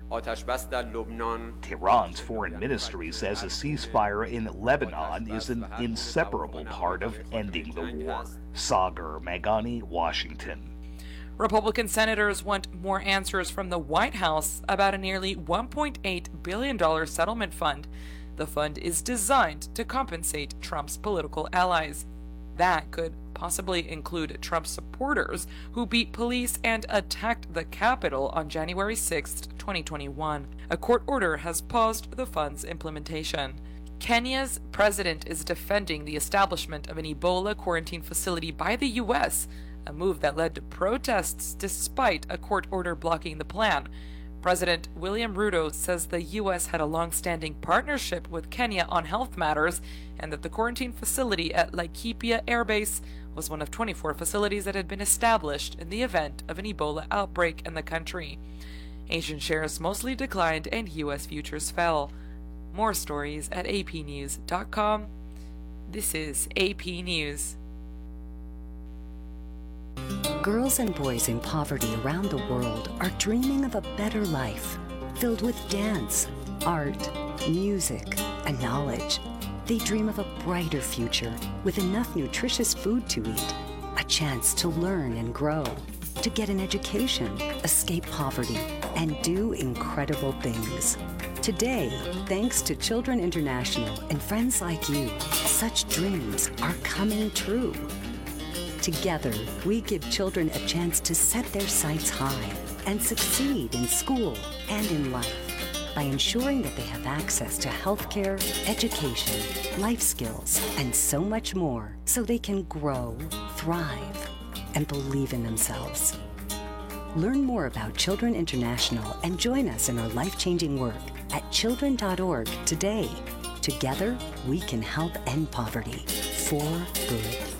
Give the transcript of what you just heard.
آتشبس در لبنان. Tehran's foreign ministry says a ceasefire in Lebanon is an inseparable part of ending the war. Sagar Meghani, Washington. Republican senators want more answers from the White House about a nearly $1.8 billion settlement fund. The fund is designed to compensate Trump's political allies. That could possibly include Trump supporters who beat police and attacked the Capitol on January 6, 2021. A court order has paused the fund's implementation. Kenya's president is defending the establishment of an Ebola quarantine facility by the U.S., a move that led to protests despite a court order blocking the plan. President William Ruto says the U.S. had a long-standing partnership with Kenya on health matters and that the quarantine facility at Laikipia Air Base was one of 24 facilities that had been established in the event of an Ebola outbreak in the country. Asian shares mostly declined and U.S. futures fell. More stories at apnews.com. This is AP News. Girls and boys in poverty around the world are dreaming of a better life, filled with dance, art, music, and knowledge. They dream of a brighter future with enough nutritious food to eat, a chance to learn and grow, to get an education, escape poverty, and do incredible things. Today, thanks to Children International and friends like you, such dreams are coming true. Together, we give children a chance to set their sights high and succeed in school and in life by ensuring that they have access to healthcare, education, life skills, and so much more so they can grow, thrive, and believe in themselves. Learn more about Children International and join us in our life-changing work at children.org today. Together, we can help end poverty for good.